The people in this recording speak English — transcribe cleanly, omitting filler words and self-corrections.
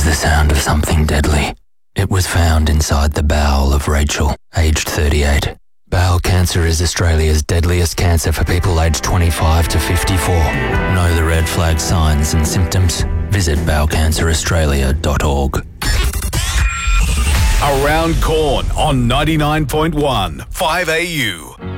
the sound of something deadly. It was found inside the bowel of Rachel, aged 38. Bowel cancer is Australia's deadliest cancer for people aged 25 to 54. Know the red flag signs and symptoms? Visit bowelcanceraustralia.org. Around Corn on 99.1 5AU.